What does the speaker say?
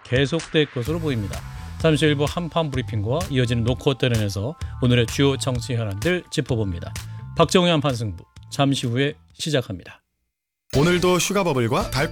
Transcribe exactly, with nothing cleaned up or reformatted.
계속될 것으로 보입니다. 잠시 후 일부 한판 브리핑과 이어지는 노코 대련에서 오늘의 주요 정치 현안들 짚어봅니다. 박정희 한판 승부 잠시 후에 시작합니다. 오늘도 슈가버블과 달